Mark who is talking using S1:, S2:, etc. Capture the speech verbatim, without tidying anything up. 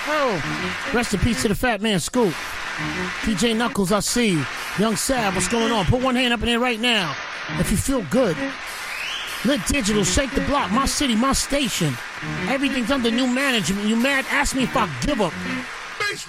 S1: Oh, rest in peace to the fat man, Scoop. P J Knuckles, I see you. Young Sav, what's going on? Put one hand up in there right now if you feel good. Lit Digital, shake the block. My city, my station. Everything's under new management. You mad? Ask me if I give up.